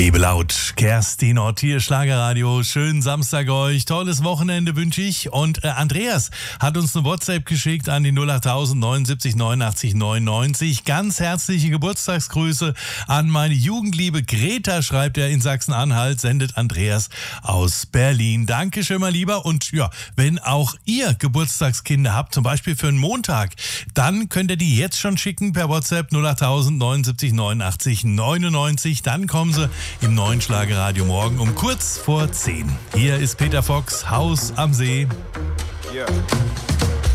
Lebe laut, Kerstin Ott hier, Schlagerradio. Schönen Samstag euch, tolles Wochenende wünsche ich. Und Andreas hat uns eine WhatsApp geschickt an die 08000 79 89 99. Ganz herzliche Geburtstagsgrüße an meine Jugendliebe Greta, schreibt er in Sachsen-Anhalt, sendet Andreas aus Berlin. Dankeschön, mein Lieber. Und ja, wenn auch ihr Geburtstagskinder habt, zum Beispiel für einen Montag, dann könnt ihr die jetzt schon schicken per WhatsApp 08000 79 89 99. Dann kommen sie im neuen Schlagerradio morgen um kurz vor 10. Hier ist Peter Fox, Haus am See. Yeah.